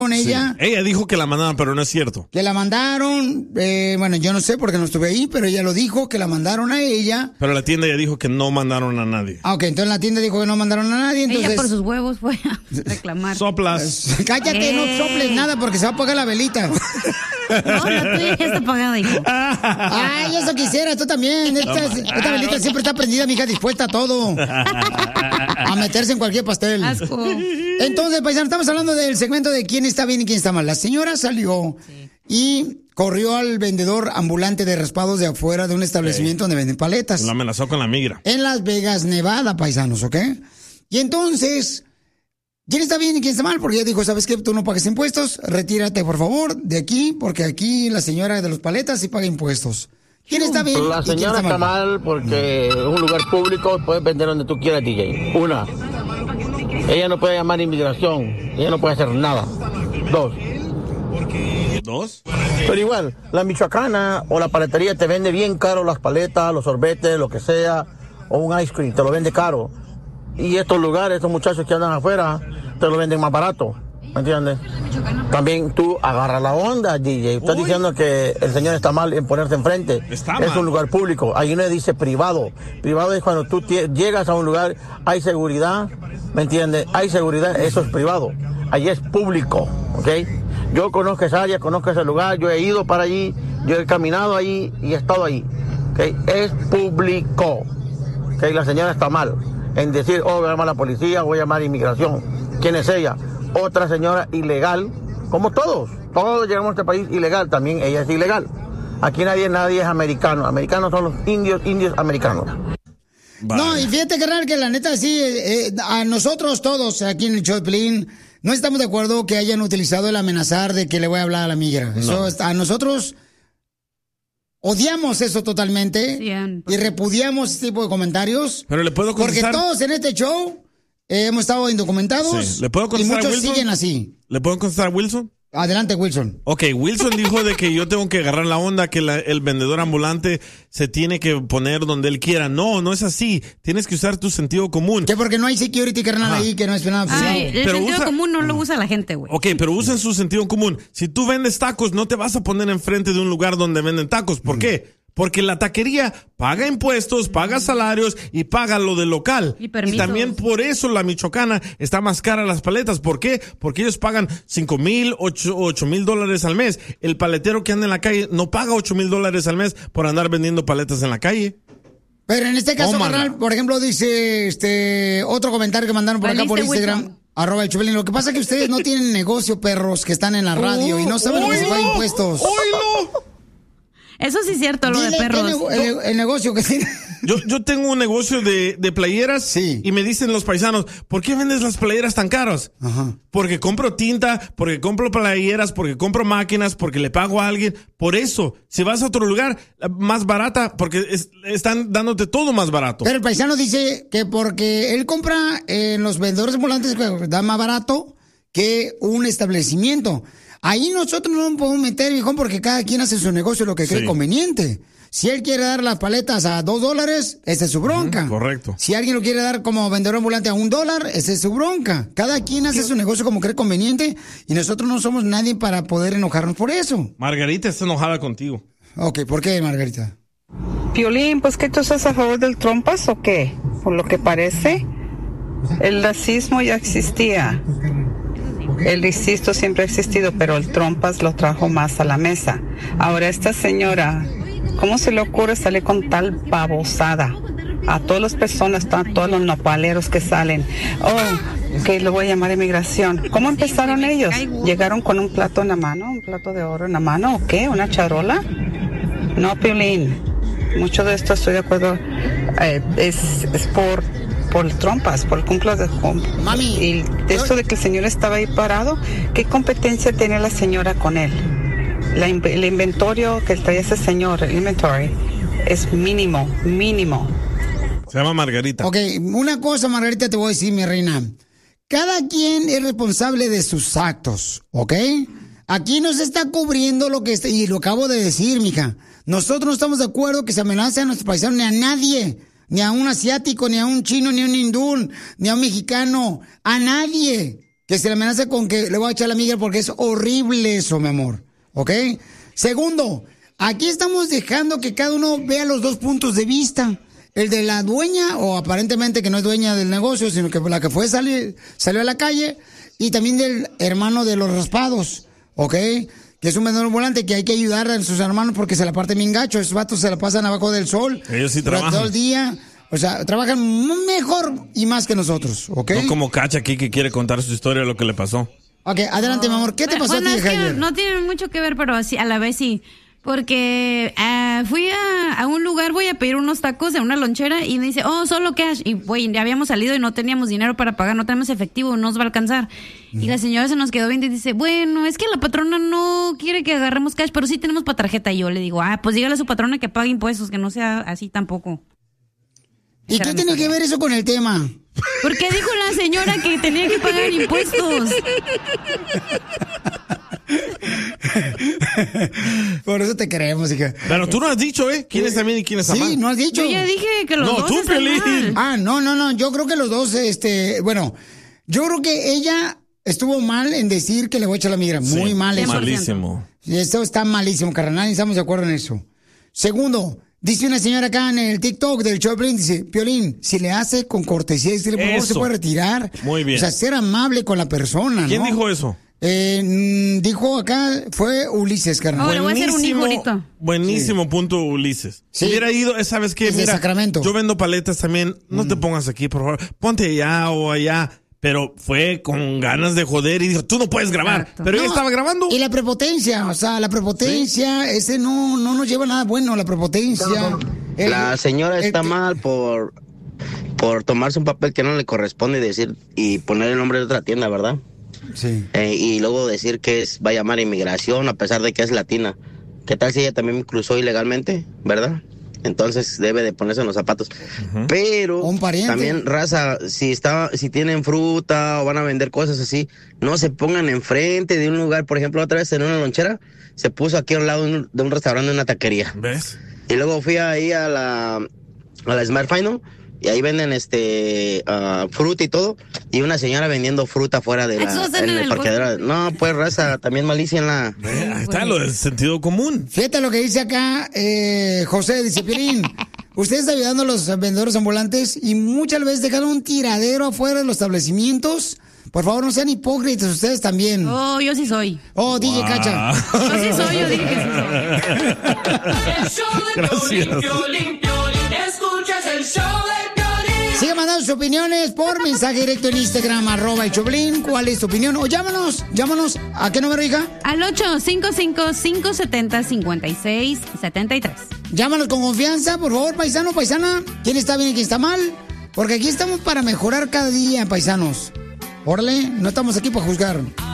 con ella. Sí. Ella dijo que la mandaron, pero no es cierto. Que la mandaron, bueno, yo no sé porque no estuve ahí, pero ella lo dijo, que la mandaron a ella. Pero la tienda ya dijo que no mandaron a nadie. Ah, ok, entonces la tienda dijo que no mandaron a nadie, entonces... Ella por sus huevos fue a reclamar. Soplas. Cállate, no soples nada porque se va a apagar la velita. No, la tuya ya está apagada, hijo. Ay, eso quisiera, tú también. Esta velita siempre está prendida, mija, dispuesta a todo. A meterse en cualquier pastel. Asco. Entonces, paisano, estamos hablando del segmento de quién está bien y quién está mal. La señora salió y corrió al vendedor ambulante de raspados de afuera de un establecimiento donde venden paletas. Lo amenazó con la migra. En Las Vegas, Nevada, paisanos, ¿ok? Y entonces, ¿quién está bien y quién está mal? Porque ella dijo, ¿sabes qué? Tú no pagas impuestos, retírate, por favor, de aquí, porque aquí la señora de los paletas sí paga impuestos. ¿Quién está bien? La señora está mal porque es un lugar público, puedes vender donde tú quieras, DJ. Una, ella no puede llamar a inmigración, ella no puede hacer nada. ¿Dos? Pero igual, la michoacana o la paletería te vende bien caro las paletas, los sorbetes, lo que sea, o un ice cream, te lo vende caro. Y estos lugares, estos muchachos que andan afuera, te lo venden más barato, ¿me entiendes? También tú agarras la onda, DJ. Estás diciendo que el señor está mal en ponerse enfrente. Es un lugar público. Ahí no dice privado. Privado es cuando tú llegas a un lugar, hay seguridad, ¿me entiendes? Hay seguridad, eso es privado. Allí es público, ¿ok? Yo conozco esa área, conozco ese lugar, yo he ido para allí, yo he caminado allí y he estado allí, ¿ok? Es público, ¿ok? La señora está mal en decir, voy a llamar a la policía, voy a llamar a inmigración. ¿Quién es ella? Otra señora ilegal, como todos llegamos a este país ilegal, también ella es ilegal. Aquí nadie es americano, americanos son los indios americanos. Vale. No, y fíjate, carnal, que la neta sí, a nosotros todos aquí en el show de Piolín, no estamos de acuerdo que hayan utilizado el amenazar de que le voy a hablar a la migra. No. Eso, a nosotros odiamos eso totalmente y repudiamos ese tipo de comentarios. Pero le puedo contestar. Porque todos en este show hemos estado indocumentados. Sí. ¿Le puedo contestar y muchos a Wilson? siguen así. ¿Le puedo contestar a Wilson? Adelante, Wilson. Ok, Wilson dijo de que yo tengo que agarrar la onda, que el vendedor ambulante se tiene que poner donde él quiera. No, no es así. Tienes que usar tu sentido común. Que porque no hay security, carnal, ahí, que no es nada. El sentido común no lo usa la gente, güey. Ok, pero usen su sentido común. Si tú vendes tacos, no te vas a poner enfrente de un lugar donde venden tacos. ¿Por qué? Porque la taquería paga impuestos, paga salarios y paga lo del local. Y también por eso la michoacana está más cara las paletas. ¿Por qué? Porque ellos pagan $5,000, $8,000 al mes. El paletero que anda en la calle no paga $8,000 al mes por andar vendiendo paletas en la calle. Pero en este caso, carnal, por ejemplo, dice otro comentario que mandaron por acá por Instagram. @el Chupelín. Lo que pasa es que ustedes no tienen negocio, perros, que están en la radio y no saben lo que se paga impuestos. ¡Oílo! Eso sí es cierto, lo de perros. El negocio que tiene. Yo tengo un negocio de playeras y me dicen los paisanos, ¿por qué vendes las playeras tan caras? Ajá. Porque compro tinta, porque compro playeras, porque compro máquinas, porque le pago a alguien. Por eso, si vas a otro lugar, más barata, porque están dándote todo más barato. Pero el paisano dice que porque él compra en los vendedores ambulantes, da más barato que un establecimiento. Ahí nosotros no nos podemos meter, viejón, porque cada quien hace su negocio lo que cree conveniente. Si él quiere dar las paletas a $2, esa es su bronca. Correcto. Si alguien lo quiere dar como vendedor ambulante a $1, esa es su bronca. Cada quien hace su negocio como cree conveniente y nosotros no somos nadie para poder enojarnos por eso. Margarita está enojada contigo. Ok, ¿por qué, Margarita? Piolín, pues que tú estás a favor del trompas o qué? Por lo que parece, el racismo ya existía. El racismo siempre ha existido, pero el trompas lo trajo más a la mesa. Ahora esta señora, ¿cómo se le ocurre salir con tal babosada? A todas las personas, a todos los nopaleros que salen. Que lo voy a llamar inmigración. ¿Cómo empezaron ellos? ¿Llegaron con un plato en la mano? ¿Un plato de oro en la mano? ¿O qué? ¿Una charola? No, Piolín. Mucho de esto estoy de acuerdo. Es por trompas, por el cumpleaños de Mami, y esto de que el señor estaba ahí parado, ¿qué competencia tiene la señora con él? El inventario que trae ese señor, el inventory, es mínimo. Se llama Margarita. Ok, una cosa, Margarita, te voy a decir, mi reina. Cada quien es responsable de sus actos, ¿ok? Aquí no se está cubriendo lo que está, y lo acabo de decir, mija. Nosotros no estamos de acuerdo que se amenace a nuestros paisanos ni a nadie. Ni a un asiático, ni a un chino, ni a un hindú, ni a un mexicano. A nadie. que se le amenace con que le voy a echar la migra porque es horrible eso, mi amor. ¿Ok? Segundo, aquí estamos dejando que cada uno vea los dos puntos de vista. El de la dueña, o aparentemente que no es dueña del negocio, sino que la que fue salió a la calle, y también del hermano de los raspados, ¿ok? Que es un vendedor ambulante que hay que ayudar a sus hermanos porque se la parten bien gacho. Esos vatos se la pasan abajo del sol. Ellos sí trabajan todo el día. O sea, trabajan mejor y más que nosotros, ¿ok? No como Cacha aquí que quiere contar su historia de lo que le pasó. Ok, adelante, mi amor. ¿Qué te pasó a ti, Javier? No tiene mucho que ver, pero así, a la vez sí. Porque fui a un lugar, voy a pedir unos tacos de una lonchera y me dice, solo cash. Y güey, ya habíamos salido y no teníamos dinero para pagar, no tenemos efectivo, no nos va a alcanzar. Y la señora se nos quedó viendo y dice, bueno, es que la patrona no quiere que agarremos cash, pero sí tenemos para tarjeta. Y yo le digo, pues dígale a su patrona que pague impuestos, que no sea así tampoco. ¿Y qué tiene que ver eso con el tema? Porque dijo la señora que tenía que pagar impuestos. Por eso te creemos, hija. Pero tú no has dicho, ¿quién está bien y quién está mal? Sí, no has dicho. Yo ya dije que los dos No, tú, están Pelín. mal. No. Yo creo que los dos, bueno, yo creo que ella estuvo mal en decir que le voy a echar la migra. Muy mal eso. Malísimo. Esto está malísimo, carnal, y estamos de acuerdo en eso. Segundo, dice una señora acá en el TikTok del show de Piolín, dice, Piolín, si le hace con cortesía, decirle, por favor, se puede retirar. Muy bien. O sea, ser amable con la persona, ¿no? ¿Quién dijo eso? Dijo acá, fue Ulises, carnal. Le voy a hacer un hijo ahorita. Buenísimo punto, Ulises. Sí. Si hubiera ido, ¿sabes qué? Mira, Sacramento. Yo vendo paletas también. No te pongas aquí, por favor. Ponte allá o allá. Pero fue con ganas de joder y dijo, tú no puedes grabar. Exacto. Pero ella estaba grabando. Y la prepotencia, o sea, la prepotencia, ese no nos lleva a nada bueno, la prepotencia. La señora está mal por tomarse un papel que no le corresponde y poner el nombre de otra tienda, ¿verdad? Sí. Y luego decir que va a llamar a inmigración a pesar de que es latina. ¿Qué tal si ella también cruzó ilegalmente, verdad? Entonces debe de ponerse en los zapatos. Pero también, raza, si tienen fruta o van a vender cosas así, no se pongan enfrente de un lugar. Por ejemplo, otra vez en una lonchera se puso aquí al lado de un restaurante, de una taquería. ¿Ves? Y luego fui ahí a la Smart Final y ahí venden fruta y todo, y una señora vendiendo fruta fuera de en el parqueadero. No, pues, raza, también malicia en la... Ahí está lo del sentido común. Fíjate lo que dice acá José, dice, Piolín, usted está ayudando a los vendedores ambulantes y muchas veces dejan un tiradero afuera de los establecimientos. Por favor, no sean hipócritas ustedes también. Yo sí soy. DJ Cacha. Yo sí soy, yo dije que sí soy. Gracias. Escuchas el show de Piolín. Sigue mandando sus opiniones por mensaje directo en Instagram, @elchoplin. ¿Cuál es tu opinión? O llámanos. ¿A qué número, hija? Al 855-570-5673. Llámanos con confianza, por favor, paisano, paisana. ¿Quién está bien y quién está mal? Porque aquí estamos para mejorar cada día, paisanos. Órale, no estamos aquí para juzgar.